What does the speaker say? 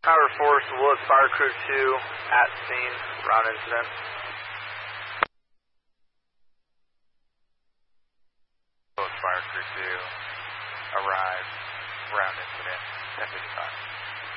Power Force Wood, Fire Crew 2 at scene, round incident. Wood, Fire Crew 2, arrived, round incident, 1055.